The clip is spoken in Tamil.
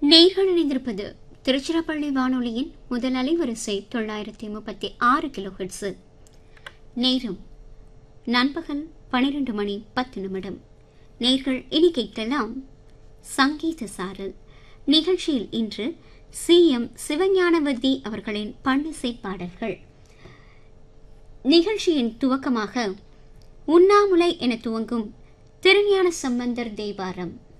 நேர்கள் இணைந்திருப்பது திருச்சிராப்பள்ளி வானொலியின் முதல் அலைவரிசை 936 கிலோஹெர்ட்ஸ். நேரம் நண்பகல் 12 மணி 10 நிமிடம். நேர்கள் இனி கேட்கலாம் சங்கீத சாரல் நிகழ்ச்சியில். இன்று CM சிவஞானவதி அவர்களின் பன்னிசை பாடல்கள். நிகழ்ச்சியின் துவக்கமாக உண்ணாமுலை என துவங்கும் திருஞான சம்பந்தர் தேவாரம்.